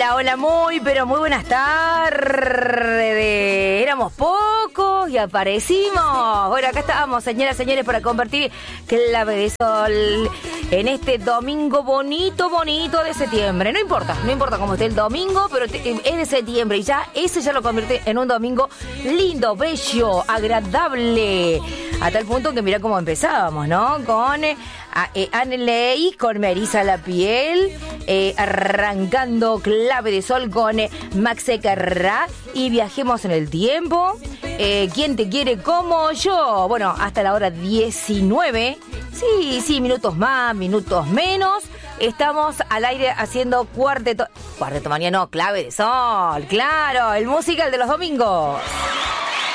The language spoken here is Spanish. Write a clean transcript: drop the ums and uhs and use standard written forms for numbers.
Hola, hola, pero muy buenas tardes. Éramos pocos y aparecimos. Bueno, acá estábamos, señoras y señores, para compartir Clave de Sol en este domingo bonito de septiembre. No importa cómo esté el domingo, pero es de septiembre y ya ese ya lo convierte en un domingo lindo, bello, agradable. A tal punto que mira cómo empezábamos, ¿no? Con Aneley, con Marisa La Piel, arrancando Clave de Sol con Max Carrá y Viajemos en el Tiempo. ¿Quién te quiere como yo? Bueno, hasta la hora 19. Sí, minutos más, minutos menos. Estamos al aire haciendo Cuarteto Manía, no, Clave de Sol, claro, el musical de los domingos.